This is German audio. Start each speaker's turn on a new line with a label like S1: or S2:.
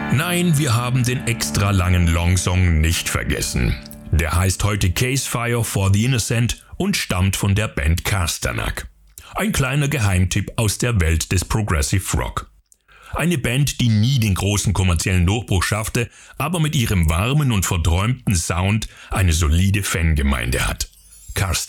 S1: Nein, wir haben den extra langen Longsong nicht vergessen. Der heißt heute Casefire for the Innocent und stammt von der Band Castanak. Ein kleiner Geheimtipp aus der Welt des Progressive Rock. Eine Band, die nie den großen kommerziellen Durchbruch schaffte, aber mit ihrem warmen und verträumten Sound eine solide Fangemeinde hat. Castanak